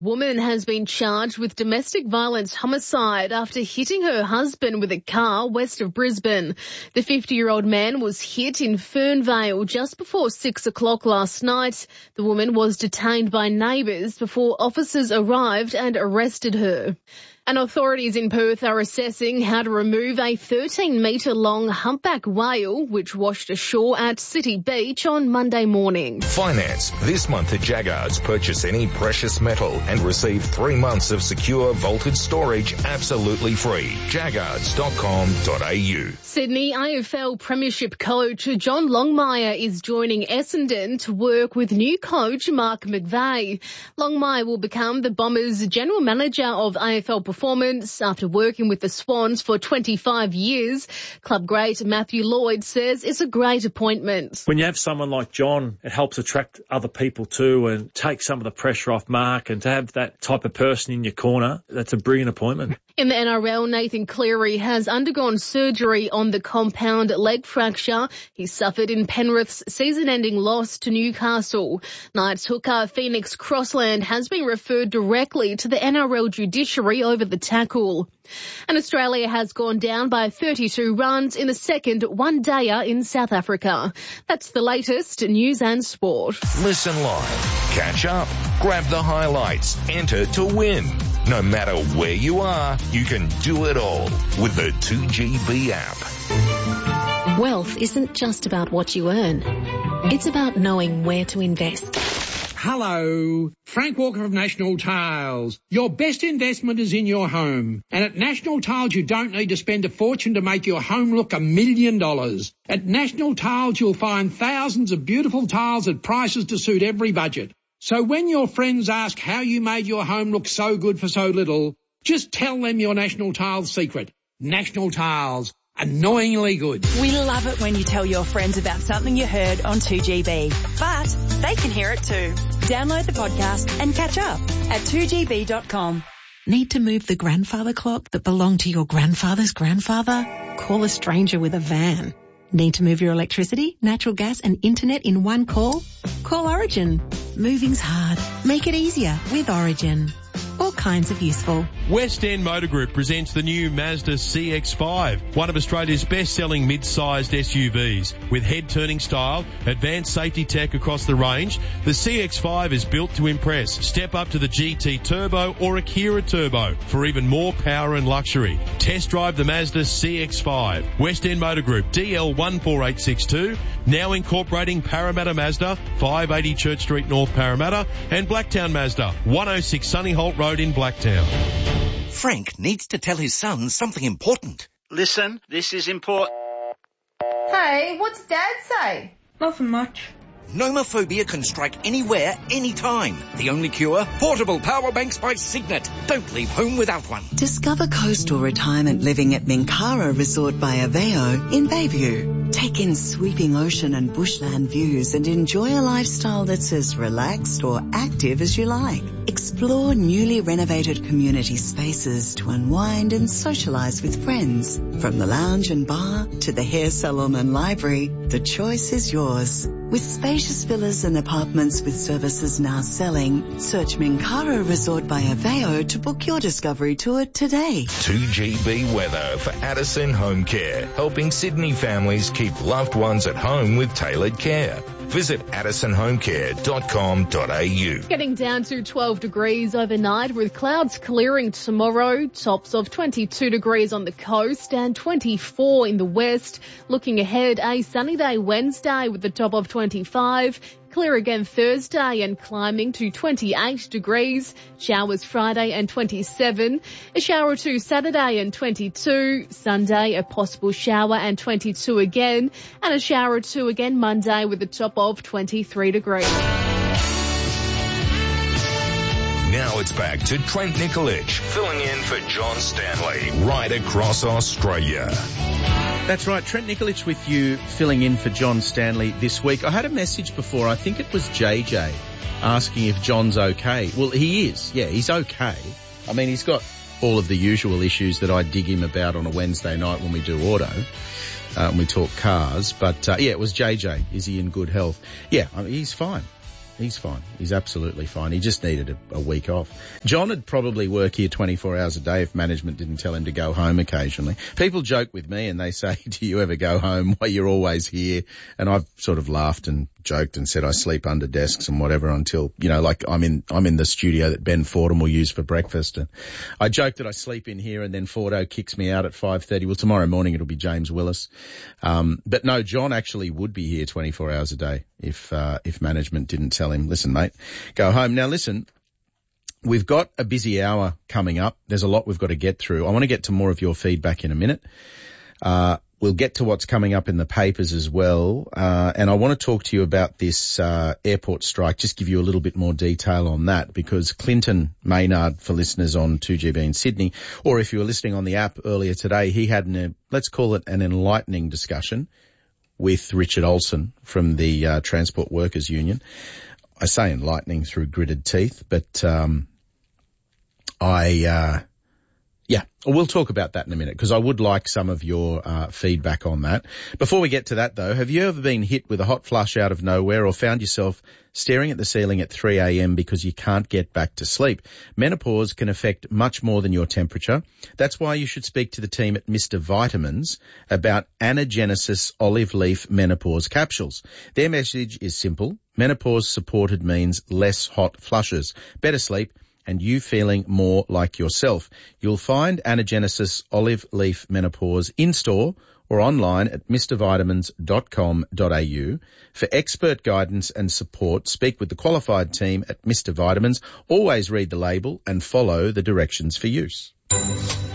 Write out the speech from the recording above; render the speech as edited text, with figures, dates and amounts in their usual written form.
Woman has been charged with domestic violence homicide after hitting her husband with a car west of Brisbane. The 50-year-old man was hit in Fernvale just before 6 o'clock last night. The woman was detained by neighbours before officers arrived and arrested her. And authorities in Perth are assessing how to remove a 13-metre-long humpback whale which washed ashore at City Beach on Monday morning. Finance. This month at Jaggards, purchase any precious metal and receive 3 months of secure vaulted storage absolutely free. Jaggards.com.au. Sydney AFL Premiership coach John Longmire is joining Essendon to work with new coach Mark McVeigh. Longmire will become the Bombers' general manager of AFL performance after working with the Swans for 25 years. Club great Matthew Lloyd says it's a great appointment. When you have someone like John, it helps attract other people too and take some of the pressure off Mark, and to have that type of person in your corner, that's a brilliant appointment. In the NRL, Nathan Cleary has undergone surgery on the compound leg fracture he suffered in Penrith's season-ending loss to Newcastle. Knights hooker Phoenix Crossland has been referred directly to the NRL judiciary over the tackle. And Australia has gone down by 32 runs in the second one-dayer in South Africa. That's the latest news and sport. Listen live, catch up, grab the highlights, enter to win. No matter where you are, you can do it all with the 2GB app. Wealth isn't just about what you earn. It's about knowing where to invest. Hello, Frank Walker of National Tiles. Your best investment is in your home. And at National Tiles, you don't need to spend a fortune to make your home look $1 million. At National Tiles, you'll find thousands of beautiful tiles at prices to suit every budget. So when your friends ask how you made your home look so good for so little, just tell them your National Tiles secret. National Tiles. Annoyingly good. We love it when you tell your friends about something you heard on 2GB, but they can hear it too. Download the podcast and catch up at 2gb.com. Need to move the grandfather clock that belonged to your grandfather's grandfather? Call a stranger with a van. Need to move your electricity, natural gas and internet in one call? Call Origin. Moving's hard. Make it easier with Origin. All kinds of useful. West End Motor Group presents the new Mazda CX-5, one of Australia's best-selling mid-sized SUVs. With head-turning style, advanced safety tech across the range, the CX-5 is built to impress. Step up to the GT Turbo or Akira Turbo for even more power and luxury. Test drive the Mazda CX-5. West End Motor Group, DL 14862, now incorporating Parramatta Mazda, 580 Church Street North Parramatta, and Blacktown Mazda, 106 Sunny Holt Road in Blacktown. Frank needs to tell his son something important. Listen, this is important. Hey, what's Dad say? Nothing much. Nomophobia can strike anywhere, anytime. The only cure? Portable power banks by Signet. Don't leave home without one. Discover coastal retirement living at Minkara Resort by Aveo in Bayview. Take in sweeping ocean and bushland views and enjoy a lifestyle that's as relaxed or active as you like. Explore newly renovated community spaces to unwind and socialise with friends. From the lounge and bar to the hair salon and library, the choice is yours. With spacious villas and apartments with services now selling, search Minkara Resort by Aveo to book your discovery tour today. 2GB weather for Addison Home Care, helping Sydney families keep loved ones at home with tailored care. Visit addisonhomecare.com.au. Getting down to 12 degrees overnight with clouds clearing tomorrow. Tops of 22 degrees on the coast and 24 in the west. Looking ahead, a sunny day Wednesday with the top of 25. Clear again Thursday and climbing to 28 degrees. Showers Friday and 27. A shower or two Saturday and 22. Sunday, a possible shower and 22 again. And a shower or two again Monday with a top of 23 degrees. Now it's back to Trent Nikolic, filling in for John Stanley, right across Australia. That's right, Trent Nikolic with you, filling in for John Stanley this week. I had a message before, I think it was JJ, asking if John's okay. Well, he is. Yeah, he's okay. I mean, he's got all of the usual issues that I dig him about on a Wednesday night when we do auto. We talk cars. But, yeah, it was JJ. Is he in good health? Yeah, I mean, he's fine. He's fine. He's absolutely fine. He just needed a week off. John would probably work here 24 hours a day if management didn't tell him to go home occasionally. People joke with me and they say, do you ever go home? Well, you're always here. And I've sort of laughed and joked and said I sleep under desks and whatever until, like I'm in the studio that Ben Fordham will use for breakfast. And I joke that I sleep in here and then Fordo kicks me out at 5:30. Well, tomorrow morning it'll be James Willis. But no, John actually would be here 24 hours a day if management didn't tell him, listen, mate, go home. Now listen, we've got a busy hour coming up. There's a lot we've got to get through. I want to get to more of your feedback in a minute. We'll get to what's coming up in the papers as well. And I want to talk to you about this airport strike, just give you a little bit more detail on that, because Clinton Maynard, for listeners on 2GB in Sydney, or if you were listening on the app earlier today, he had let's call it an enlightening discussion with Richard Olsen from the Transport Workers Union. I say enlightening through gritted teeth, but we'll talk about that in a minute because I would like some of your feedback on that. Before we get to that though, have you ever been hit with a hot flush out of nowhere or found yourself staring at the ceiling at 3 a.m. because you can't get back to sleep? Menopause can affect much more than your temperature. That's why you should speak to the team at Mr. Vitamins about Anagenesis olive leaf menopause capsules. Their message is simple. Menopause supported means less hot flushes, better sleep, and you feeling more like yourself. You'll find Anagenesis olive leaf menopause in store or online at mrvitamins.com.au. For expert guidance and support, speak with the qualified team at Mr. Vitamins. Always read the label and follow the directions for use.